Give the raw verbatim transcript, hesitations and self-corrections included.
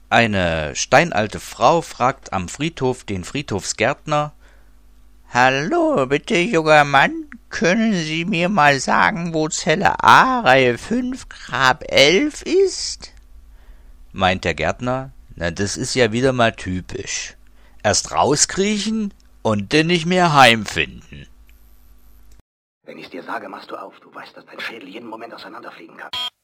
Eine steinalte Frau fragt am Friedhof den Friedhofsgärtner: »Hallo, bitte, junger Mann, können Sie mir mal sagen, wo Zelle A, Reihe fünf, Grab elf ist?« Meint der Gärtner: »Na, das ist ja wieder mal typisch. Erst rauskriechen und dann nicht mehr heimfinden.« Wenn ich's dir sage, machst du auf. Du weißt, dass dein Schädel jeden Moment auseinanderfliegen kann.